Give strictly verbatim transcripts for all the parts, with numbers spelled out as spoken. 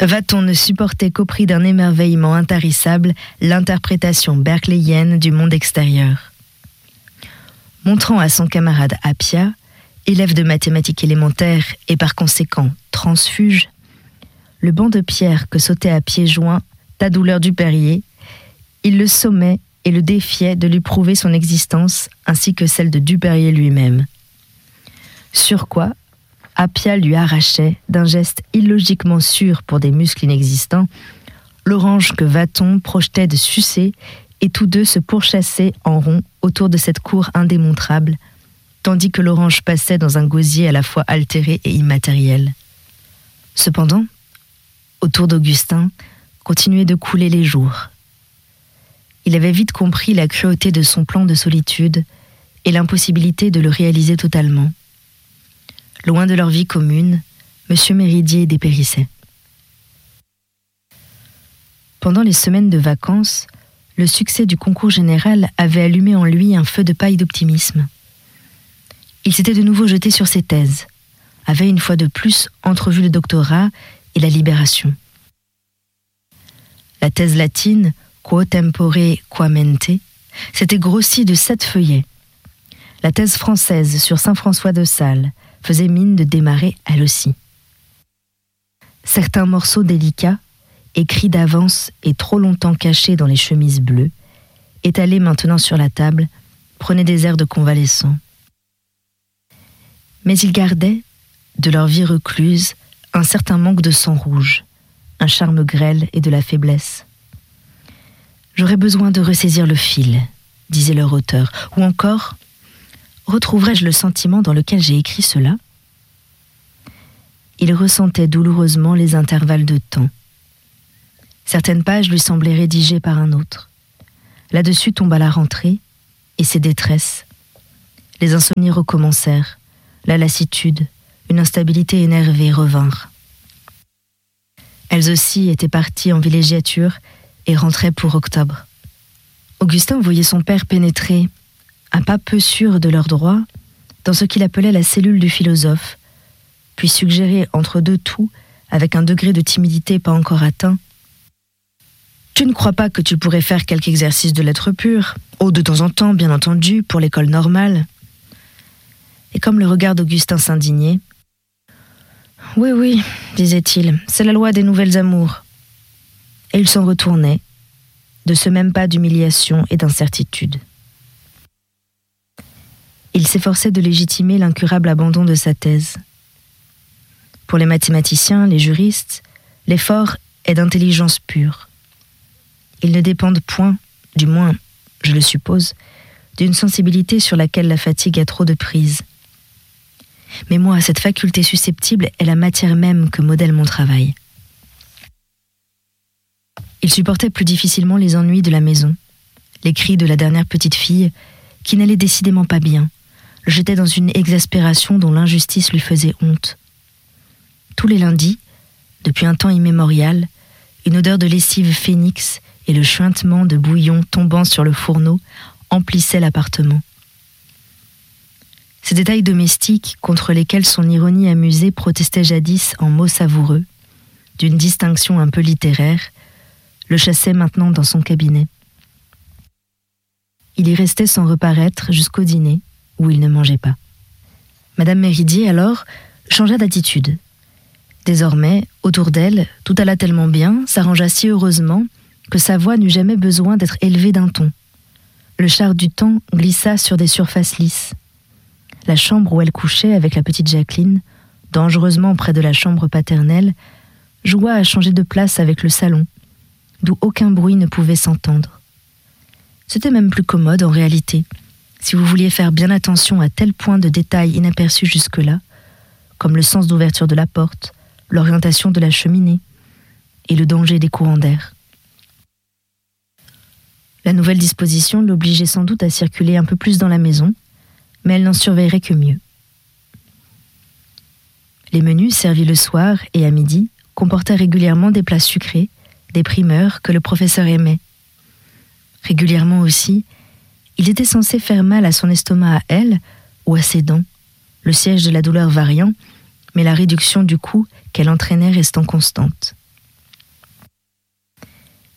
Va-t-on ne supporter qu'au prix d'un émerveillement intarissable l'interprétation berkeleyenne du monde extérieur. Montrant à son camarade Appia, élève de mathématiques élémentaires et par conséquent transfuge, le banc de pierre que sautait à pieds joints ta douleur du Perrier, il le sommait et le défiait de lui prouver son existence ainsi que celle de Duperrier lui-même. Sur quoi, Appia lui arrachait, d'un geste illogiquement sûr pour des muscles inexistants, l'orange que Vaton projetait de sucer, et tous deux se pourchassaient en rond autour de cette cour indémontrable, tandis que l'orange passait dans un gosier à la fois altéré et immatériel. Cependant, autour d'Augustin, continuaient de couler les jours. Il avait vite compris la cruauté de son plan de solitude et l'impossibilité de le réaliser totalement. Loin de leur vie commune, M. Méridier dépérissait. Pendant les semaines de vacances, le succès du concours général avait allumé en lui un feu de paille d'optimisme. Il s'était de nouveau jeté sur ses thèses, avait une fois de plus entrevu le doctorat et la libération. La thèse latine, Quo tempore qua mente, s'était grossie de sept feuillets. La thèse française sur saint François de Sales faisait mine de démarrer elle aussi. Certains morceaux délicats, écrits d'avance et trop longtemps cachés dans les chemises bleues, étalés maintenant sur la table, prenaient des airs de convalescents. Mais ils gardaient, de leur vie recluse, un certain manque de sang rouge, un charme grêle et de la faiblesse. J'aurais besoin de ressaisir le fil, disait leur auteur, ou encore, retrouverai-je le sentiment dans lequel j'ai écrit cela ? Il ressentait douloureusement les intervalles de temps. Certaines pages lui semblaient rédigées par un autre. Là-dessus tomba la rentrée et ses détresses. Les insomnies recommencèrent, la lassitude, une instabilité énervée revinrent. Elles aussi étaient parties en villégiature et rentraient pour octobre. Augustin voyait son père pénétrer, un pas peu sûr de leurs droits, dans ce qu'il appelait la cellule du philosophe, puis suggérer entre deux toux, avec un degré de timidité pas encore atteint, « Tu ne crois pas que tu pourrais faire quelque exercice de lettres pures ? Oh, de temps en temps, bien entendu, pour l'école normale. » Et comme le regard d'Augustin s'indignait, « Oui, oui, disait-il, c'est la loi des nouvelles amours. » Et il s'en retournait, de ce même pas d'humiliation et d'incertitude. Il s'efforçait de légitimer l'incurable abandon de sa thèse. Pour les mathématiciens, les juristes, l'effort est d'intelligence pure. Ils ne dépendent point, du moins, je le suppose, d'une sensibilité sur laquelle la fatigue a trop de prise. Mais moi, cette faculté susceptible est la matière même que modèle mon travail. Il supportait plus difficilement les ennuis de la maison, les cris de la dernière petite fille, qui n'allait décidément pas bien, le jetait dans une exaspération dont l'injustice lui faisait honte. Tous les lundis, depuis un temps immémorial, une odeur de lessive phénix et le chuintement de bouillon tombant sur le fourneau emplissaient l'appartement. Ces détails domestiques contre lesquels son ironie amusée protestait jadis en mots savoureux, d'une distinction un peu littéraire, le chassait maintenant dans son cabinet. Il y restait sans reparaître jusqu'au dîner, où il ne mangeait pas. Madame Méridier, alors, changea d'attitude. Désormais, autour d'elle, tout alla tellement bien, s'arrangea si heureusement, que sa voix n'eut jamais besoin d'être élevée d'un ton. Le char du temps glissa sur des surfaces lisses. La chambre où elle couchait avec la petite Jacqueline, dangereusement près de la chambre paternelle, joua à changer de place avec le salon, d'où aucun bruit ne pouvait s'entendre. C'était même plus commode en réalité, si vous vouliez faire bien attention à tel point de détails inaperçus jusque-là, comme le sens d'ouverture de la porte, l'orientation de la cheminée et le danger des courants d'air. La nouvelle disposition l'obligeait sans doute à circuler un peu plus dans la maison, mais elle n'en surveillerait que mieux. Les menus servis le soir et à midi comportaient régulièrement des plats sucrés, des primeurs que le professeur aimait. Régulièrement aussi, il était censé faire mal à son estomac à elle ou à ses dents, le siège de la douleur variant, mais la réduction du coût qu'elle entraînait restant constante.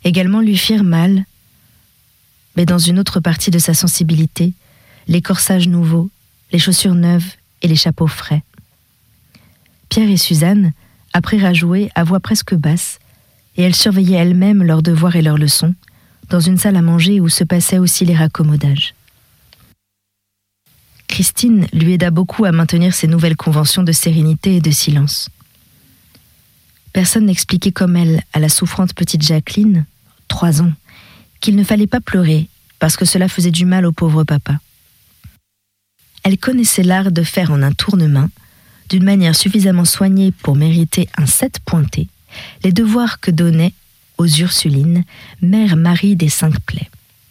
également lui firent mal, mais dans une autre partie de sa sensibilité, les corsages nouveaux, les chaussures neuves et les chapeaux frais. Pierre et Suzanne apprirent à jouer à voix presque basse, et elles surveillaient elles-mêmes leurs devoirs et leurs leçons, dans une salle à manger où se passaient aussi les raccommodages. Christine lui aida beaucoup à maintenir ces nouvelles conventions de sérénité et de silence. Personne n'expliquait comme elle à la souffrante petite Jacqueline, trois ans, qu'il ne fallait pas pleurer parce que cela faisait du mal au pauvre papa. Elle connaissait l'art de faire en un tournement, d'une manière suffisamment soignée pour mériter un sept pointé, les devoirs que donnait aux Ursulines, mère Marie des Cinq Plaies.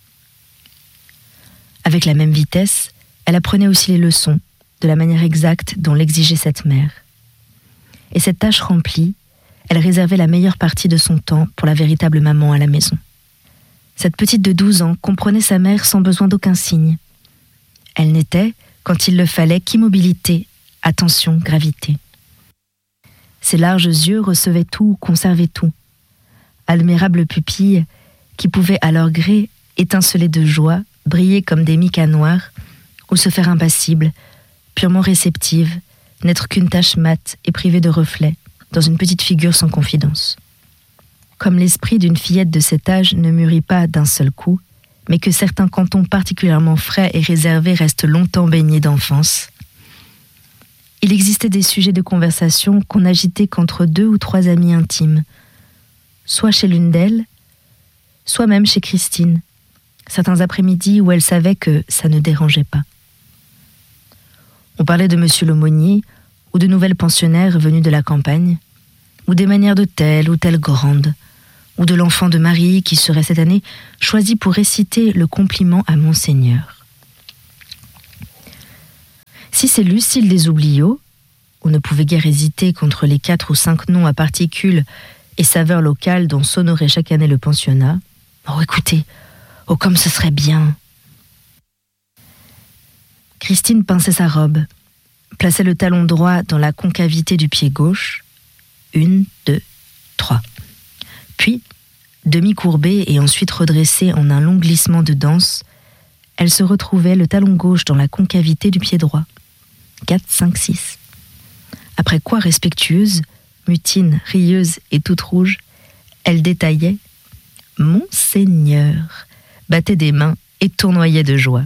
Avec la même vitesse, elle apprenait aussi les leçons, de la manière exacte dont l'exigeait cette mère. Et cette tâche remplie, elle réservait la meilleure partie de son temps pour la véritable maman à la maison. Cette petite de douze ans comprenait sa mère sans besoin d'aucun signe. Elle n'était, quand il le fallait, qu'immobilité, attention, gravité. Ses larges yeux recevaient tout, conservaient tout. Admirables pupilles qui pouvaient à leur gré étinceler de joie, briller comme des micas noirs, ou se faire impassibles, purement réceptives, n'être qu'une tache mate et privée de reflets, dans une petite figure sans confidence. Comme l'esprit d'une fillette de cet âge ne mûrit pas d'un seul coup, mais que certains cantons particulièrement frais et réservés restent longtemps baignés d'enfance, il existait des sujets de conversation qu'on agitait qu'entre deux ou trois amis intimes, soit chez l'une d'elles, soit même chez Christine, certains après-midi où elle savait que ça ne dérangeait pas. On parlait de monsieur l'aumônier, ou de nouvelles pensionnaires venues de la campagne, ou des manières de telle ou telle grande, ou de l'enfant de Marie qui serait cette année choisi pour réciter le compliment à Monseigneur. Si c'est Lucile des Oubliots, on ne pouvait guère hésiter contre les quatre ou cinq noms à particules et saveurs locales dont s'honorait chaque année le pensionnat. Oh, écoutez, oh, comme ce serait bien. Christine pinçait sa robe, plaçait le talon droit dans la concavité du pied gauche. Une, deux, trois. Puis, demi-courbée et ensuite redressée en un long glissement de danse, elle se retrouvait le talon gauche dans la concavité du pied droit. Quatre, cinq, six. Après quoi, respectueuse, mutine, rieuse et toute rouge, elle détaillait « Monseigneur », battait des mains et tournoyait de joie.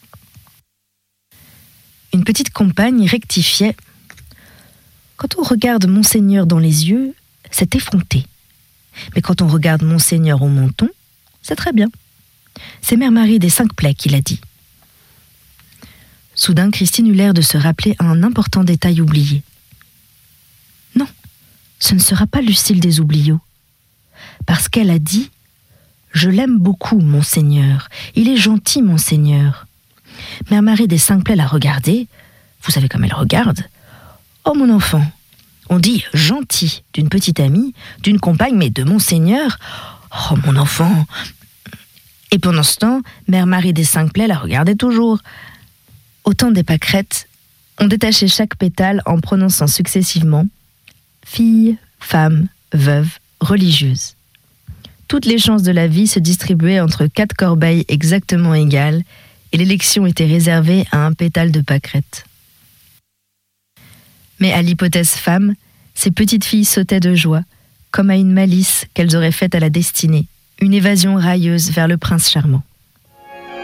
Une petite compagne rectifiait « Quand on regarde Monseigneur dans les yeux, c'est effronté. Mais quand on regarde Monseigneur au menton, c'est très bien. C'est Mère Marie des Cinq Plaies qui l'a dit. » Soudain, Christine eut l'air de se rappeler un important détail oublié. « Non, ce ne sera pas Lucile des Oubliots. Parce qu'elle a dit « Je l'aime beaucoup, Monseigneur. Il est gentil, Monseigneur. » Mère Marie des Cinq Plaies l'a regardé. Vous savez comme elle regarde. « Oh, mon enfant, on dit « gentil » d'une petite amie, d'une compagne, mais de Monseigneur. Oh, mon enfant !» Et pendant ce temps, Mère Marie des Cinq Plaies la regardait toujours. Au temps des pâquerettes, on détachait chaque pétale en prononçant successivement « fille, femme, veuve, religieuse ». Toutes les chances de la vie se distribuaient entre quatre corbeilles exactement égales et l'élection était réservée à un pétale de pâquerette. Mais à l'hypothèse femme, ces petites filles sautaient de joie, comme à une malice qu'elles auraient faite à la destinée, une évasion railleuse vers le prince charmant.